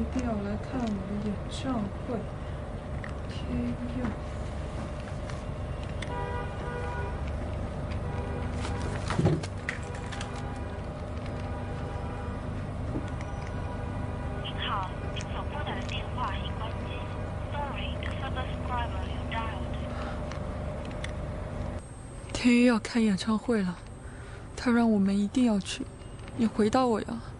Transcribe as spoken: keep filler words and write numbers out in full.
定要来看我的演唱会。天佑。 您好，您所拨打的电话已关机。Sorry, the subscriber you dialed. 天佑要开演唱会了，他让我们一定要去，你回答我呀。